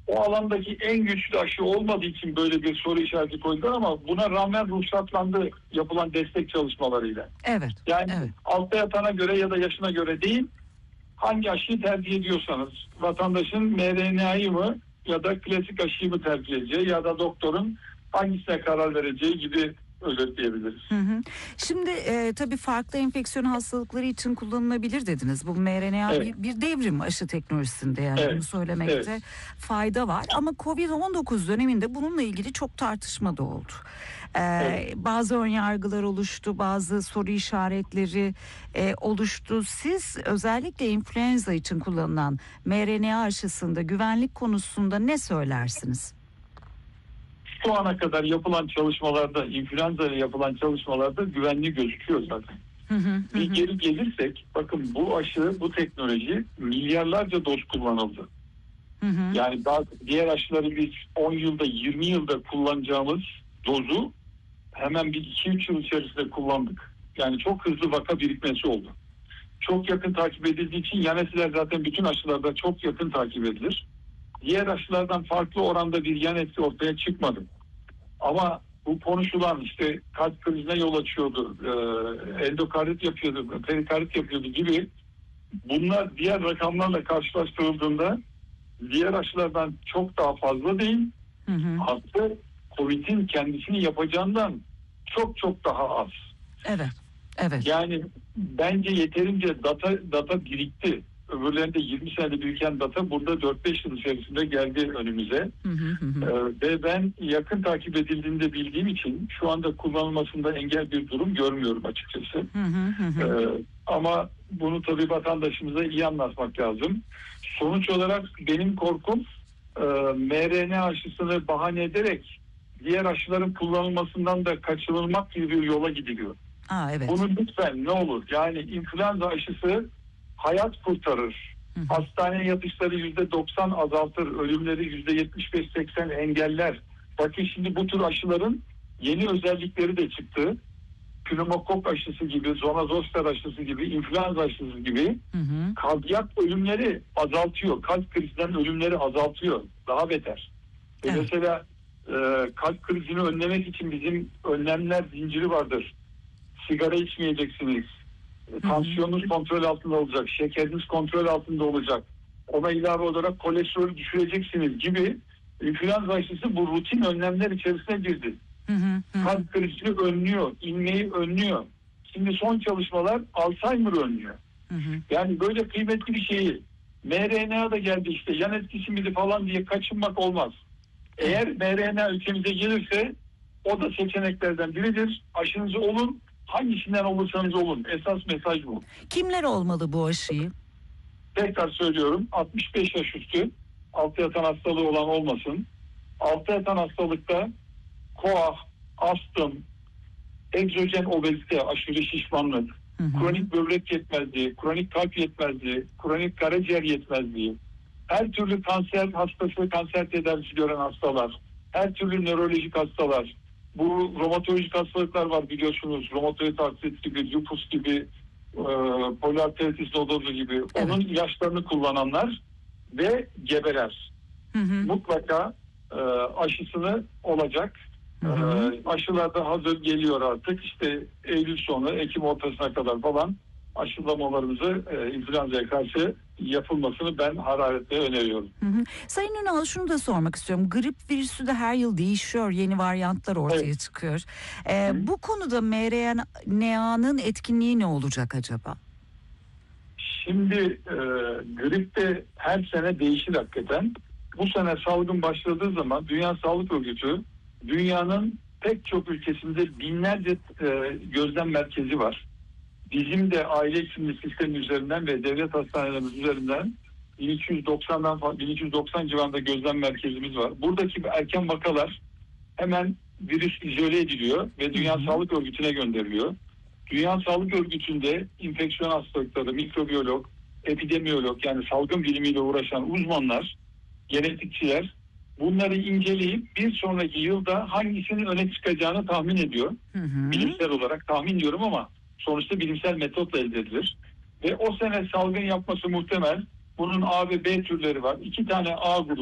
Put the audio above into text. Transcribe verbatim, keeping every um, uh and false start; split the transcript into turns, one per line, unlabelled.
o alandaki en güçlü aşı olmadığı için böyle bir soru işareti koydular ama buna rağmen ruhsatlandı yapılan destek çalışmalarıyla.
Evet.
Yani
evet.
altta yatana göre ya da yaşına göre değil, hangi aşıyı tercih ediyorsanız, vatandaşın M R N A'yı mı ya da klasik aşıyı mı tercih edeceği ya da doktorun hangisine karar vereceği gibi özetleyebiliriz.
Hı hı. Şimdi e, tabii farklı enfeksiyon hastalıkları için kullanılabilir dediniz. Bu M R N A
Evet.
bir, bir devrim aşı teknolojisinde, yani
Evet.
bunu söylemekte
Evet.
fayda var. Ama kovid on dokuz döneminde bununla ilgili çok tartışma da oldu. Ee,
Evet.
Bazı önyargılar oluştu, bazı soru işaretleri e, oluştu. Siz özellikle influenza için kullanılan M R N A aşısında güvenlik konusunda ne söylersiniz?
Şu ana kadar yapılan çalışmalarda, influenza ile yapılan çalışmalarda güvenli gözüküyor zaten.
Hı hı, hı.
Bir geri gelirsek, bakın bu aşı, bu teknoloji milyarlarca doz kullanıldı.
Hı hı.
Yani daha diğer aşıları biz on yılda, yirmi yılda kullanacağımız dozu hemen bir iki üç yıl içerisinde kullandık. Yani çok hızlı vaka birikmesi oldu. Çok yakın takip edildiği için yan etkiler zaten bütün aşılarda çok yakın takip edilir. Diğer aşılardan farklı oranda bir yan etki ortaya çıkmadı. Ama bu konuşulan işte kalp krizine yol açıyordu, e, endokardit yapıyordu, perikardit yapıyordu gibi, bunlar diğer rakamlarla karşılaştırıldığında diğer aşılardan çok daha fazla değil.
Hı hı.
Hatta Covid'in kendisini yapacağından çok çok daha az.
Evet. Evet.
Yani bence yeterince data data birikti. Öbürlerinde yirmi senede biriken data burada dört beş yıl içerisinde geldi önümüze.
Hı hı hı.
Ee, ve ben yakın takip edildiğini de bildiğim için şu anda kullanılmasında engel bir durum görmüyorum açıkçası.
Hı hı hı.
Ee, ama bunu tabii vatandaşımıza iyi anlatmak lazım. Sonuç olarak benim korkum e, M R N A aşısını bahane ederek diğer aşıların kullanılmasından da kaçınılmak gibi bir yola gidiliyor.
Aa, evet.
Bunu lütfen ne olur, yani influenza aşısı hayat kurtarır.
Hı hı.
Hastaneye yatışları yüzde doksan azaltır, ölümleri yüzde yetmiş beş seksen engeller. Bakın şimdi bu tür aşıların yeni özellikleri de çıktı. Pneumokok aşısı gibi, zonozoster aşısı gibi, influenza aşısı gibi
Hı hı.
kardiyak ölümleri azaltıyor. Kalp krizinden ölümleri azaltıyor. Daha beter. Ve
Evet.
mesela e, kalp krizini önlemek için bizim önlemler zinciri vardır. Sigara içmeyeceksiniz.
Hı hı.
Tansiyonunuz kontrol altında olacak. Şekeriniz kontrol altında olacak. Ona ilave olarak kolesterolü düşüreceksiniz gibi influenza aşısı bu rutin önlemler içerisine girdi.
Hı hı. Hı hı.
Kalp krizini önlüyor, inmeyi önlüyor. Şimdi son çalışmalar Alzheimer önlüyor.
Hı hı.
Yani böyle kıymetli bir şeyi M R N A da geldi işte yan etkisi miydi falan diye kaçınmak olmaz. Eğer M R N A ülkemize gelirse o da seçeneklerden biridir. Aşınızı olun, hangisinden olursanız olun. Esas mesaj bu.
Kimler olmalı bu aşıyı?
Tekrar söylüyorum, altmış beş yaş üstü, altta yatan hastalığı olan olmasın. Altta yatan hastalıkta koah, astım, egzojen obezite, aşırı şişmanlık,
Hı hı.
kronik böbrek yetmezliği, kronik kalp yetmezliği, kronik karaciğer yetmezliği, her türlü kanser hastası, kanser tedavisi gören hastalar, her türlü nörolojik hastalar, bu romatolojik hastalıklar var biliyorsunuz, romatoid artrit gibi, lupus gibi, e, poliarteritis nodozu gibi,
Evet.
onun ilaçlarını kullananlar ve gebeler
Hı hı.
mutlaka e, aşısını olacak.
Hı hı.
E, aşılar da hazır geliyor artık. İşte Eylül sonu, Ekim ortasına kadar falan aşılamalarımızı e, influenza'ya karşı yapılmasını ben hararetle öneriyorum.
Hı hı. Sayın Ünal, şunu da sormak istiyorum. Grip virüsü de her yıl değişiyor. Yeni varyantlar ortaya
Evet.
çıkıyor. Ee, bu konuda M R N A'nın etkinliği ne olacak acaba?
Şimdi e, grip de her sene değişir hakikaten. Bu sene salgın başladığı zaman Dünya Sağlık Örgütü dünyanın pek çok ülkesinde binlerce e, gözlem merkezi var. Bizim de aile hekimliği sistemi üzerinden ve devlet hastanelerimiz üzerinden bin iki yüz doksandan fa- bin iki yüz doksan civarında gözlem merkezimiz var. Buradaki erken vakalar hemen virüs izole ediliyor ve Dünya
Hı hı.
Sağlık Örgütü'ne gönderiliyor. Dünya Sağlık Örgütü'nde infeksiyon hastalıkları, mikrobiyolog, epidemiyolog yani salgın bilimiyle uğraşan uzmanlar, genetikçiler bunları inceleyip bir sonraki yılda hangisinin öne çıkacağını tahmin ediyor.
Hı hı.
Bilimsel olarak tahmin diyorum ama sonuçta bilimsel metotla elde edilir. Ve o sene salgın yapması muhtemel. Bunun A ve B türleri var. İki tane A grubu